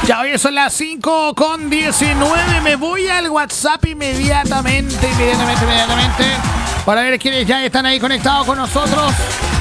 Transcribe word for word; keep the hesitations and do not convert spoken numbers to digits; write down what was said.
Ya hoy son las cinco con diecinueve. Me voy al WhatsApp inmediatamente, inmediatamente, inmediatamente. Para ver quiénes ya están ahí conectados con nosotros.